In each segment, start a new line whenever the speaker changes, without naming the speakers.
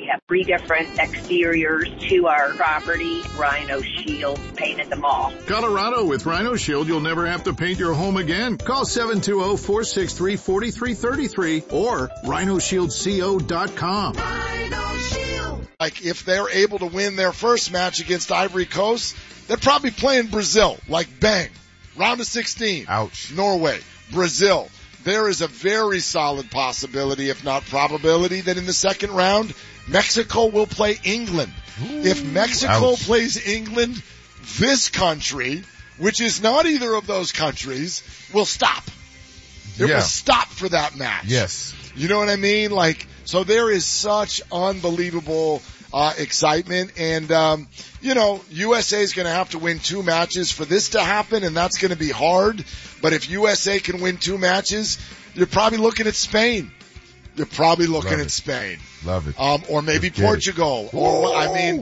have 3 different exteriors to our property. Rhino Shield painted them all.
Colorado, with Rhino Shield, you'll never have to paint your home again. Call 720-463-4333 or rhinoshieldco.com.
Rhino Shield. Like, if they're able to win their first match against Ivory Coast, they're probably playing Brazil. Like, bang. Round of 16.
Ouch.
Norway. Brazil. There is a very solid possibility, if not probability, that in the second round, Mexico will play England. Ooh, if Mexico plays England, this country, which is not either of those countries, will stop. It will stop for that match.
Yes.
You know what I mean? Like, so there is such unbelievable excitement, and USA is going to have to win 2 matches for this to happen, and that's going to be hard. But if USA can win 2 matches, you're probably looking at Spain. You're probably looking at Spain.
Love it.
Or maybe Portugal. Or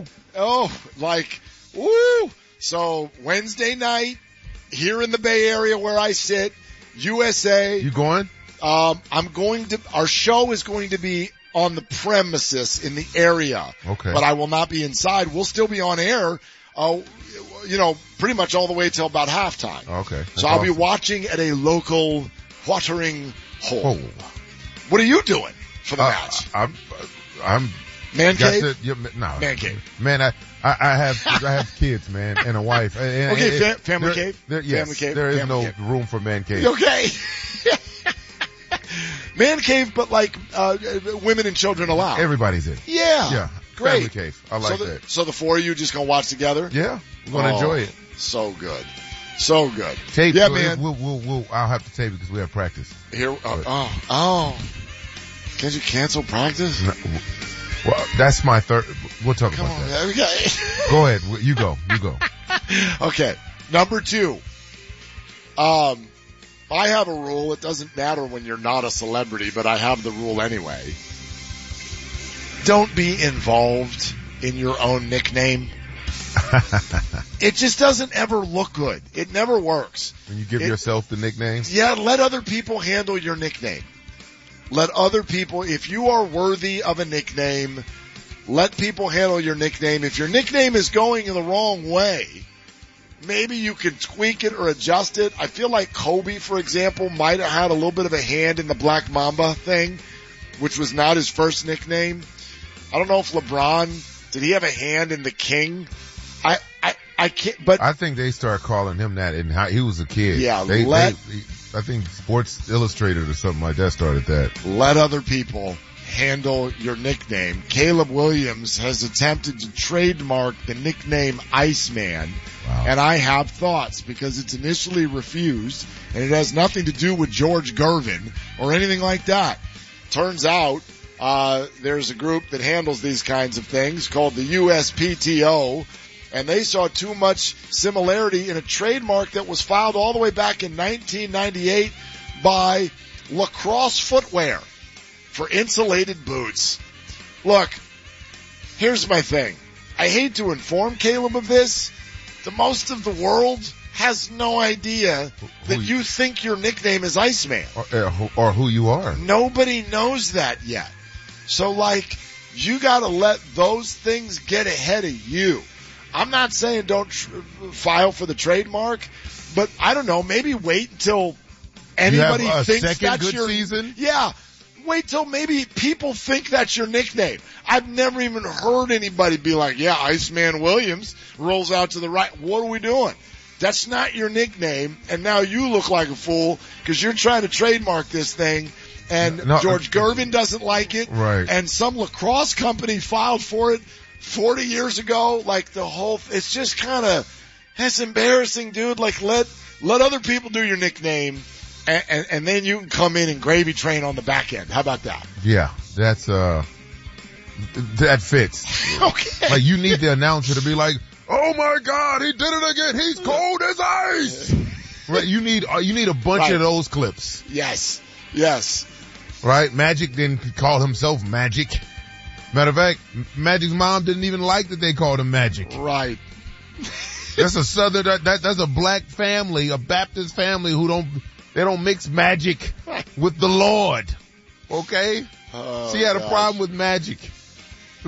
So Wednesday night here in the Bay Area where I sit, USA.
You going?
Our show is going to be on the premises in the area.
Okay.
But I will not be inside. We'll still be on air, pretty much all the way till about halftime.
Okay.
So I'll be watching at a local watering hole. What are you doing for the match?
I'm
Man cave?
No.
Man cave.
Man, I have kids, man, and a wife.
Family cave?
Family cave. There is no room for man cave.
Okay. Man cave, but like women and children allowed.
Everybody's in.
Yeah.
Yeah.
Great.
Family cave. I like that.
So the 4 of you just gonna watch together?
Yeah. We're gonna enjoy it.
So good. So good.
Tape.
Yeah, man.
I'll have to tape because we have practice.
Here. Can't you cancel practice?
No, well, that's my third. We'll talk about that.
Okay.
Go ahead. You go.
Okay. Number 2. I have a rule. It doesn't matter when you're not a celebrity, but I have the rule anyway. Don't be involved in your own nickname. It just doesn't ever look good. It never works.
When you give yourself the nickname?
Yeah, let other people handle your nickname. Let other people, if you are worthy of a nickname, let people handle your nickname. If your nickname is going in the wrong way, maybe you can tweak it or adjust it. I feel like Kobe, for example, might have had a little bit of a hand in the Black Mamba thing, which was not his first nickname. I don't know if LeBron, did he have a hand in the King? I can't, but
I think they started calling him that and he was a kid.
Yeah,
I think Sports Illustrated or something like that started that.
Let other people handle your nickname. Caleb Williams has attempted to trademark the nickname Iceman.
Wow.
And I have thoughts because it's initially refused and it has nothing to do with George Gervin or anything like that. Turns out, there's a group that handles these kinds of things called the USPTO, and they saw too much similarity in a trademark that was filed all the way back in 1998 by Lacrosse Footwear for insulated boots. Look, here's my thing. I hate to inform Caleb of this. The most of the world has no idea that you think your nickname is Iceman.
Or who you are.
Nobody knows that yet. So, you gotta let those things get ahead of you. I'm not saying don't file for the trademark, but I don't know, maybe wait until anybody
you have
thinks
second
that's
good
your
season?
Yeah. Wait till maybe people think that's your nickname. I've never even heard anybody be like, yeah, Iceman Williams rolls out to the right. What are we doing? That's not your nickname, and now you look like a fool because you're trying to trademark this thing, and George Gervin doesn't like it,
right?
And some lacrosse company filed for it 40 years ago. It's just it's embarrassing, dude. Let other people do your nickname, and then you can come in and gravy train on the back end. How about that?
Yeah, that fits.
Okay.
You need the announcer to be like, oh my God, he did it again. He's cold as ice. Right? You need a bunch of those clips.
Yes.
Right? Magic didn't call himself Magic. Matter of fact, Magic's mom didn't even like that they called him Magic.
Right.
That's a Southern, that's a black family, a Baptist family they don't mix magic with the Lord. Okay?
Oh,
she had a problem with Magic.